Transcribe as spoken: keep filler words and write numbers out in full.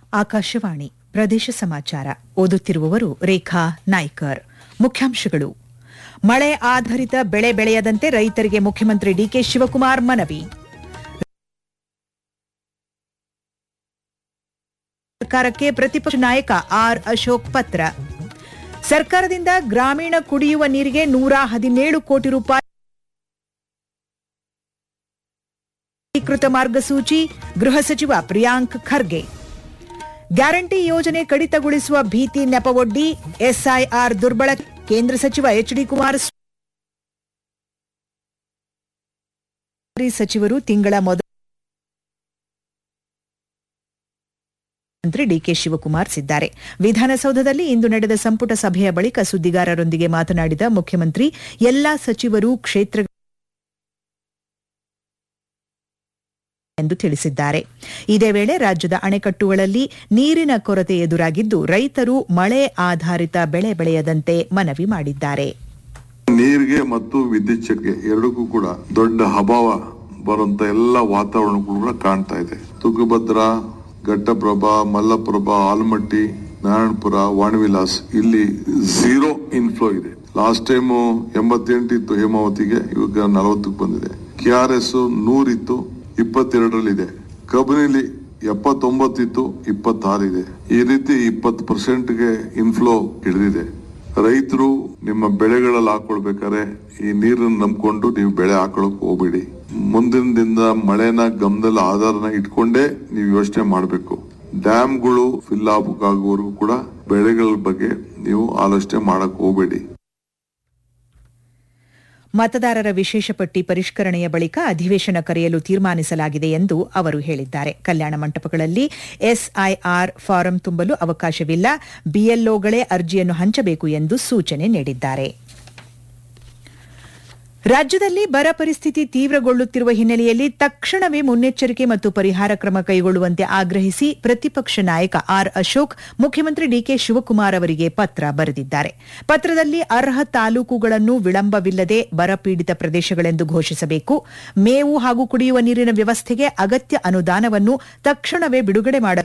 ಆಕಾಶವಾಣಿ ಪ್ರದೇಶ ಸಮಾಚಾರ ಓದುತ್ತಿರುವವರು ರೇಖಾ ನಾಯ್ಕರ್. ಮುಖ್ಯಾಂಶಗಳು: ಮಳೆ ಆಧಾರಿತ ಬೆಳೆ ಬೆಳೆಯದಂತೆ ರೈತರಿಗೆ ಮುಖ್ಯಮಂತ್ರಿ ಡಿಕೆ ಶಿವಕುಮಾರ್ ಮನವಿ. ಸರ್ಕಾರಕ್ಕೆ ಪ್ರತಿಪಕ್ಷ ನಾಯಕ ಆರ್ ಅಶೋಕ್ ಪತ್ರ. ಸರ್ಕಾರದಿಂದ ಗ್ರಾಮೀಣ ಕುಡಿಯುವ ನೀರಿಗೆ ನೂರ ಹದಿನೇಳು ಕೋಟಿ ರೂಪಾಯಿ ಕೃತ ಮಾರ್ಗಸೂಚಿ. ಗೃಹ ಸಚಿವ ಪ್ರಿಯಾಂಕ್ ಖರ್ಗೆ. ಗ್ಯಾರಂಟಿ ಯೋಜನೆ ಕಡಿತಗೊಳಿಸುವ ಭೀತಿ ನೆಪವೊಡ್ಡಿ ಎಸ್ಐಆರ್ ದುರ್ಬಳಕೆ. ಕೇಂದ್ರ ಸಚಿವ ಎಚ್ ಡಿ ಕುಮಾರಸ್ವಾಮಿ ಸಚಿವರು ತಿಂಗಳ ಮೊದಲ ಮಂತ್ರಿ ಡಿಕೆ ಶಿವಕುಮಾರ್ ಸಿದ್ದಾರೆ. ವಿಧಾನಸೌಧದಲ್ಲಿ ಇಂದು ನಡೆದ ಸಂಪುಟ ಸಭೆಯ ಬಳಿಕ ಸುದ್ದಿಗಾರರೊಂದಿಗೆ ಮಾತನಾಡಿದ ಮುಖ್ಯಮಂತ್ರಿ, ಎಲ್ಲಾ ಸಚಿವರು ಕ್ಷೇತ್ರ ಎಂದು ತಿಳಿಸಿದ್ದಾರೆ. ಇದೇ ವೇಳೆ ರಾಜ್ಯದ ಅಣೆಕಟ್ಟುಗಳಲ್ಲಿ ನೀರಿನ ಕೊರತೆ ಎದುರಾಗಿದ್ದು ರೈತರು ಮಳೆ ಆಧಾರಿತ ಬೆಳೆ ಬೆಳೆಯದಂತೆ ಮನವಿ ಮಾಡಿದ್ದಾರೆ. ನೀರಿಗೆ ಮತ್ತು ವಿದ್ಯುತ್ ಶಕ್ತಿ ಎರಡಕ್ಕೂ ಕೂಡ ದೊಡ್ಡ ಅಭಾವ ಬರುವಂತ ಎಲ್ಲ ವಾತಾವರಣಗಳು ಕೂಡ ಕಾಣ್ತಾ ಇದೆ. ತುಂಗಭದ್ರಾ, ಘಟ್ಟಪ್ರಭಾ, ಮಲ್ಲಪ್ರಭಾ, ಆಲ್ಮಟ್ಟಿ, ನಾರಾಯಣಪುರ, ವಾಣಿವಿಲಾಸ್ ಇಲ್ಲಿ ಝೀರೋ ಇನ್ಫ್ಲೋ ಇದೆ. ಲಾಸ್ಟ್ ಟೈಮ್ ಎಂಬತ್ತೆಂಟು ಇತ್ತು ಹೇಮಾವತಿಗೆ, ಇವಾಗ ನಲವತ್ತಕ್ಕೆ ಬಂದಿದೆ. K R S ನೂರಿತ್ತು, ಇಪ್ಪತ್ತೆರಡರಲ್ಲಿದೆ. ಕಬಿನಿಲಿ ಎಪ್ಪತ್ತೊಂಬತ್ತಿತ್ತು, ಇಪ್ಪತ್ತಾರಿದೆ. ಈ ರೀತಿ ಇಪ್ಪತ್ತು ಪರ್ಸೆಂಟ್ಗೆ ಇನ್ಫ್ಲೋ ಹಿಡಿದಿದೆ. ರೈತರು ನಿಮ್ಮ ಬೆಳೆಗಳಲ್ಲಿ ಹಾಕೊಳ್ಬೇಕಾದ್ರೆ ಈ ನೀರನ್ನು ನಂಬ್ಕೊಂಡು ನೀವು ಬೆಳೆ ಹಾಕೊಳಕ್ ಹೋಗ್ಬೇಡಿ. ಮುಂದಿನ ದಿನದ ಮಳೆನ ಗಮನದಲ್ಲಿ ಆಧಾರನ ಇಟ್ಕೊಂಡೇ ನೀವು ಯೋಚನೆ ಮಾಡಬೇಕು. ಡ್ಯಾಮ್ಗಳು ಫಿಲ್ ಆಗುವವರೆಗೂ ಕೂಡ ಬೆಳೆಗಳ ಬಗ್ಗೆ ನೀವು ಆಲೋಚನೆ ಮಾಡಕ್ ಹೋಗ್ಬೇಡಿ. ಮತದಾರರ ವಿಶೇಷ ಪಟ್ಟಿ ಪರಿಷ್ಕರಣೆಯ ಬಳಿಕ ಅಧಿವೇಶನ ಕರೆಯಲು ತೀರ್ಮಾನಿಸಲಾಗಿದೆ ಎಂದು ಅವರು ಹೇಳಿದ್ದಾರೆ. ಕಲ್ಯಾಣ ಮಂಟಪಗಳಲ್ಲಿ ಎಸ್ಐಆರ್ ಫಾರಂ ತುಂಬಲು ಅವಕಾಶವಿಲ್ಲ. ಬಿಎಲ್ಒಗಳೇ ಅರ್ಜಿಯನ್ನು ಹಂಚಬೇಕು ಎಂದು ಸೂಚನೆ ನೀಡಿದ್ದಾರೆ. ರಾಜ್ಯದಲ್ಲಿ ಬರ ಪರಿಸ್ಥಿತಿ ತೀವ್ರಗೊಳ್ಳುತ್ತಿರುವ ಹಿನ್ನೆಲೆಯಲ್ಲಿ ತಕ್ಷಣವೇ ಮುನ್ನೆಚ್ಚರಿಕೆ ಮತ್ತು ಪರಿಹಾರ ಕ್ರಮ ಕೈಗೊಳ್ಳುವಂತೆ ಆಗ್ರಹಿಸಿ ಪ್ರತಿಪಕ್ಷ ನಾಯಕ ಆರ್ ಅಶೋಕ್ ಮುಖ್ಯಮಂತ್ರಿ ಡಿಕೆ ಶಿವಕುಮಾರ್ ಅವರಿಗೆ ಪತ್ರ ಬರೆದಿದ್ದಾರೆ. ಪತ್ರದಲ್ಲಿ ಅರ್ಹ ತಾಲೂಕುಗಳನ್ನು ವಿಳಂಬವಿಲ್ಲದೆ ಬರಪೀಡಿತ ಪ್ರದೇಶಗಳೆಂದು ಘೋಷಿಸಬೇಕು, ಮೇವು ಹಾಗೂ ಕುಡಿಯುವ ನೀರಿನ ವ್ಯವಸ್ಥೆಗೆ ಅಗತ್ಯ ಅನುದಾನವನ್ನು ತಕ್ಷಣವೇ ಬಿಡುಗಡೆ ಮಾಡಬೇಕು